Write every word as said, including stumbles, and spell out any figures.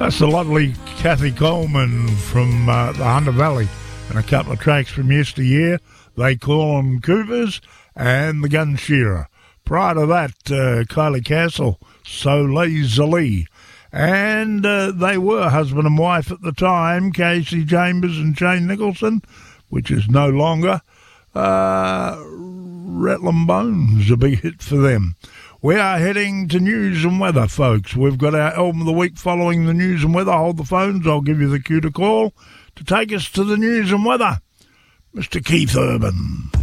That's the lovely Kathy Coleman from uh, the Hunter Valley, and a couple of tracks from yesteryear. They Call 'em Cougars and The Gun Shearer. Prior to that, uh, Kylie Castle, So Lazily. And uh, they were husband and wife at the time, Casey Chambers and Shane Nicholson, which is no longer. Uh, Rattlin' Bones, a big hit for them. We are heading to news and weather, folks. We've got our album of the week following the news and weather. Hold the phones. I'll give you the cue to call to take us to the news and weather. Mister Keith Urban.